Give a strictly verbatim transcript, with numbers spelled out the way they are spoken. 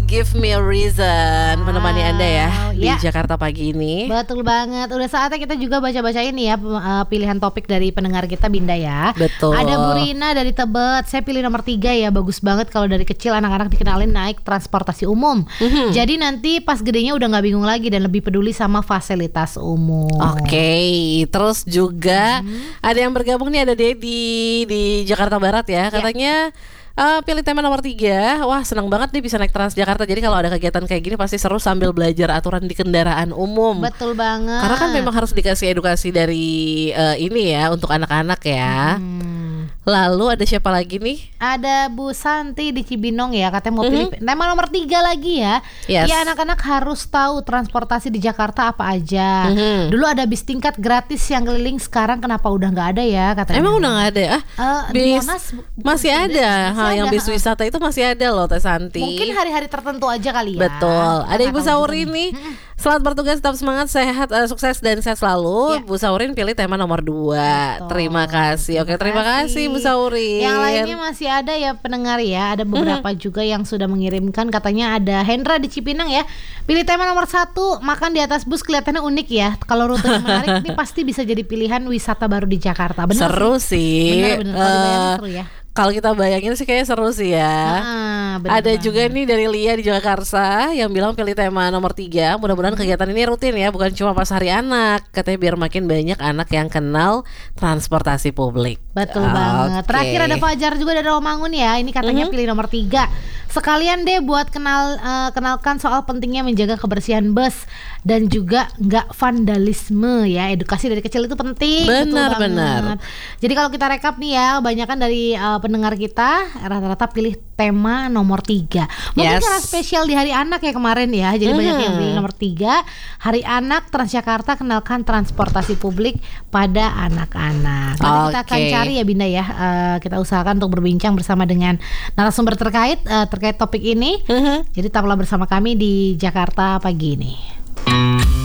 Give Me a Reason menemani Anda ya di ya. Jakarta pagi ini. Betul banget. Udah saatnya kita juga baca-bacain nih ya pilihan topik dari pendengar kita, Binda ya. Betul. Ada Bu Rina dari Tebet. Saya pilih nomor tiga ya. Bagus banget kalau dari kecil anak-anak dikenalin naik transportasi umum. Mm-hmm. Jadi nanti pas gedenya udah gak bingung lagi dan lebih peduli sama fasilitas umum. Oke, okay. Terus juga mm-hmm. ada yang bergabung nih, ada Dedi di Jakarta Barat ya. Katanya yeah. Uh, pilih tema nomor tiga. Wah, senang banget nih bisa naik Transjakarta. Jadi kalau ada kegiatan kayak gini pasti seru sambil belajar aturan di kendaraan umum. Betul banget. Karena kan memang harus dikasih edukasi dari uh, ini ya untuk anak-anak ya. Hmm. Lalu ada siapa lagi nih? Ada Bu Santi di Cibinong ya. Katanya mau pilih mm-hmm. tema nomor tiga lagi ya. Yes. Ya, anak-anak harus tahu transportasi di Jakarta apa aja. Mm-hmm. Dulu ada bis tingkat gratis yang keliling, sekarang kenapa udah nggak ada ya katanya. Emang udah nggak ada ya? Uh, bis Monas, masih ada. Hal yang bis wisata itu masih ada loh, Teh Santi. Mungkin hari-hari tertentu aja kali ya. Betul. Ada Ibu Saurin nih. Selamat bertugas, tetap semangat, sehat, uh, sukses dan sehat selalu. Ya. Bu Saurin pilih tema nomor dua. Betul. Terima kasih. Oke, terima, terima kasih Bu Saurin. Yang lainnya masih ada ya pendengar ya. Ada beberapa hmm. juga yang sudah mengirimkan. Katanya ada Hendra di Cipinang ya. Pilih tema nomor satu. Makan di atas bus kelihatannya unik ya. Kalau rutenya menarik ini pasti bisa jadi pilihan wisata baru di Jakarta. Bener seru sih. sih. Bener-bener kalau uh, dibayangin seru ya. Kalau kita bayangin sih kayaknya seru sih ya. Ah, ada banget. juga nih dari Lia di Jakarta yang bilang pilih tema nomor tiga. Mudah-mudahan hmm. kegiatan ini rutin ya, bukan cuma pas hari anak. Katanya biar makin banyak anak yang kenal transportasi publik. Betul okay. banget. Terakhir ada Fajar juga dari Romangun ya. Ini katanya mm-hmm. pilih nomor tiga. Sekalian deh buat kenal uh, kenalkan soal pentingnya menjaga kebersihan bus dan juga nggak vandalisme ya. Edukasi dari kecil itu penting. Benar-benar. Jadi kalau kita rekap nih ya, banyakan dari uh, pendengar kita rata-rata pilih tema nomor tiga. Mungkin yes. karena spesial di Hari Anak ya kemarin ya. Jadi mm-hmm. banyak yang pilih nomor tiga. Hari Anak Transjakarta, kenalkan transportasi publik pada anak-anak. Nanti okay. kita akan cari ya Binda ya. Uh, kita usahakan untuk berbincang bersama dengan narasumber terkait uh, terkait topik ini. Mm-hmm. Jadi tetaplah bersama kami di Jakarta pagi ini.